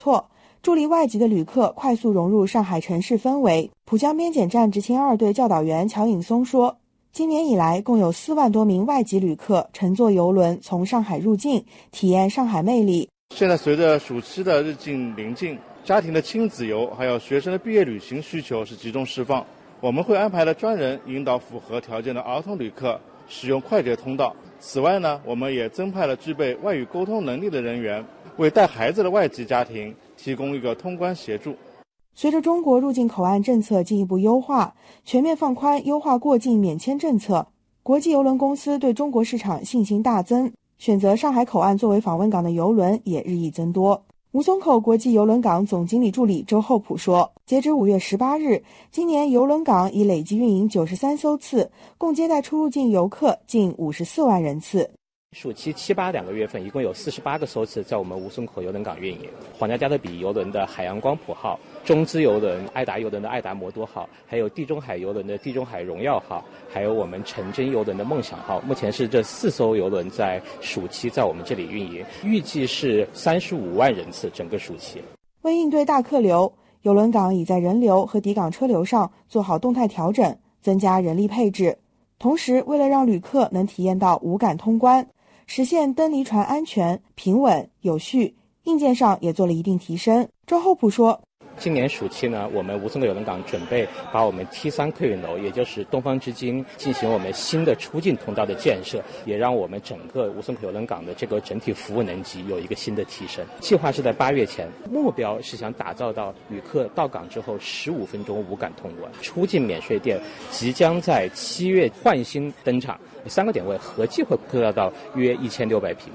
助力外籍的旅客快速融入上海城市氛围。浦江边检站执勤2队教导员乔颖松说，今年以来共有4万多名外籍旅客乘坐邮轮从上海入境，体验上海魅力。 现在随着暑期的日近临近，家庭的亲子游还有学生的毕业旅行需求是集中释放，我们会安排了专人引导符合条件的儿童旅客使用快捷通道。此外呢，我们也增派了具备外语沟通能力的人员，为带孩子的外籍家庭提供一个通关协助。 随着中国入境口岸政策进一步优化，全面放宽优化过境免签政策，国际邮轮公司对中国市场信心大增，选择上海口岸作为访问港的邮轮也日益增多。吴淞口国际邮轮港总经理助理周厚普说，截至5月18日，今年邮轮港已累计运营93艘次，共接待出入境游客近54万人次。 暑期7、8两个月份，一共有48个艘次在我们吴淞口邮轮港运营。皇家加勒比邮轮的海洋光谱号、中资邮轮爱达邮轮的爱达摩多号，还有地中海邮轮的地中海荣耀号，还有我们成真邮轮的梦想号，目前是这4艘邮轮在暑期在我们这里运营，预计是35万人次整个暑期。 为应对大客流，邮轮港已在人流和抵港车流上做好动态调整，增加人力配置。同时，为了让旅客能体验到无感通关，实现登离船安全、平稳、有序，硬件上也做了一定提升。周厚普说， 今年暑期呢，我们吴淞口邮轮港准备把我们 T3 客运楼，也就是东方之金，进行我们新的出境通道的建设，也让我们整个吴淞口邮轮港的这个整体服务能级有一个新的提升。计划是在8月前，目标是想打造到旅客到港之后15分钟无感通关。出境免税店即将在7月焕新登场，3个点位合计会扩大到约1600平。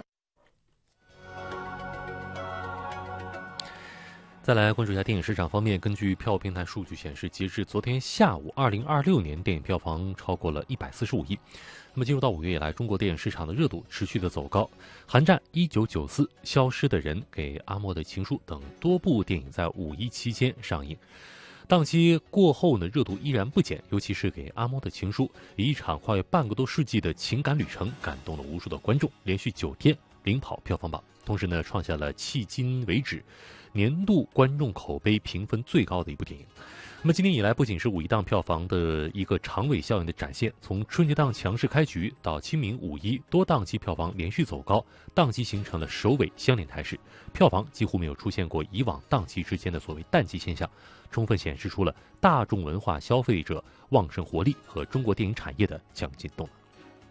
再来关注一下电影市场方面，根据票平台数据显示，截至昨天下午，2026年电影票房超过了145亿。那么进入到5月以来，中国电影市场的热度持续的走高，《寒战》、1994、《消失的人》、给阿莫的情书等多部电影在5一期间上映。档期过后呢，热度依然不减，尤其是给阿莫的情书，以一场跨越半个多世纪的情感旅程，感动了无数的观众，连续9天领跑票房榜，同时呢，创下了迄今为止年度观众口碑评分最高的一部电影。那么今年以来，不仅是5一档票房的一个长尾效应的展现，从春节档强势开局到清明、5一多档期票房连续走高，档期形成了首尾相连态势，票房几乎没有出现过以往档期之间的所谓淡季现象，充分显示出了大众文化消费者旺盛活力和中国电影产业的强劲动能。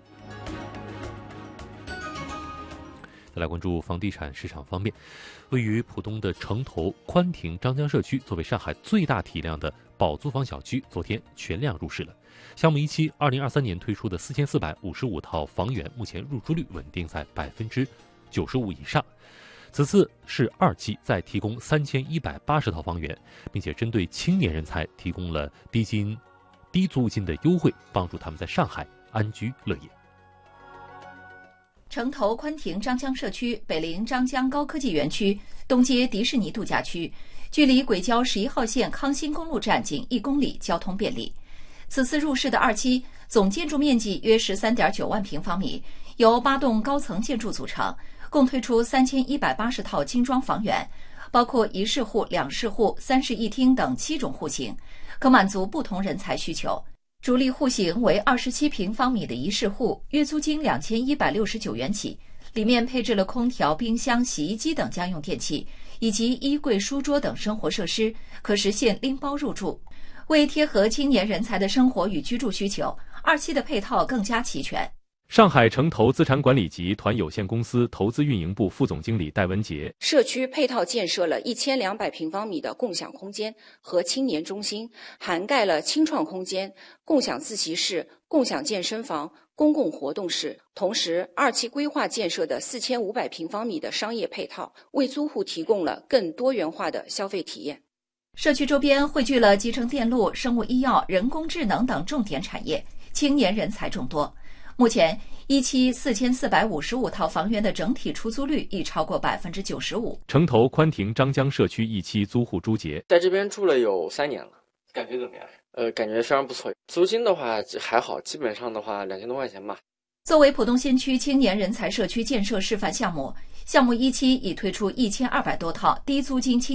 再来关注房地产市场方面，位于浦东的城投宽庭张江社区作为上海最大体量的保租房小区，昨天全量入市了。项目一期2023年推出的4455套房源，目前入住率稳定在95%以上。此次是2期，再提供3180套房源，并且针对青年人才提供了低租金的优惠，帮助他们在上海安居乐业。 城投宽庭张江社区北临张江高科技园区，东接迪士尼度假区，距离轨交11号线康新公路站仅1公里，交通便利。此次入市的2期总建筑面积约13.9万平方米，由8栋高层建筑组成，共推出3180套精装房源，包括1室户、2室户、3室1厅等7种户型，可满足不同人才需求。主力户型为27平方米的1室户，月租金2169元起，里面配置了空调、冰箱、洗衣机等家用电器，以及衣柜、书桌等生活设施，可实现拎包入住。为贴合青年人才的生活与居住需求，2期的配套更加齐全。 上海城投资产管理集团有限公司投资运营部副总经理戴文杰， 社区配套建设了1200平方米的共享空间和青年中心，涵盖了青创空间、共享自习室、共享健身房、公共活动室。同时，2期规划建设的4500平方米的商业配套，为租户提供了更多元化的消费体验。 社区周边汇聚了集成电路、生物医药、人工智能等重点产业，青年人才众多。目前1期4455套房源的整体出租率已超过95%。 城投宽庭张江社区1期租户朱杰， 在这边住了有3年了， 感觉怎么样？ 感觉非常不错。租金的话还好，基本上的话2000多块钱吧。 作为浦东新区青年人才社区建设示范项目， 项目一期已推出1200多套低租金